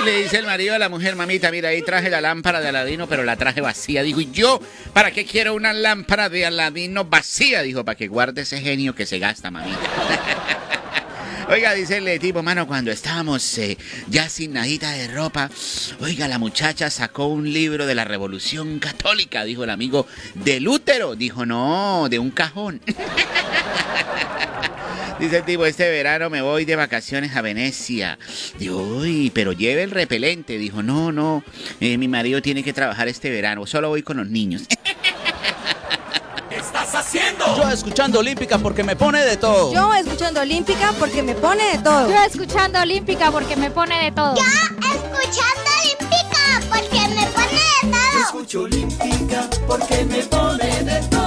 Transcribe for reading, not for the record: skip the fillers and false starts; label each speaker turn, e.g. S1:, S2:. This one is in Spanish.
S1: Le dice el marido a la mujer: mamita, mira, ahí traje la lámpara de Aladino, pero la traje vacía. Dijo: ¿y yo para qué quiero una lámpara de Aladino vacía? Dijo: para que guarde ese genio que se gasta, mamita. Oiga, dice el tipo: mano, cuando estábamos ya sin nadita de ropa, oiga, la muchacha sacó un libro de la Revolución Católica. Dijo el amigo: ¿de Lutero? Dijo: no, de un cajón. Dice el tipo: este verano me voy de vacaciones a Venecia. Digo: uy, pero lleve el repelente. Dijo: no, mi marido tiene que trabajar este verano, solo voy con los niños.
S2: ¿Qué estás haciendo?
S3: Yo escuchando Olímpica porque me pone de todo.
S4: Yo escuchando Olímpica porque me pone de todo.
S5: Yo escuchando Olímpica porque me pone de todo.
S6: Yo escuchando Olímpica porque me pone de todo.
S2: Escucho Olímpica porque me pone de todo.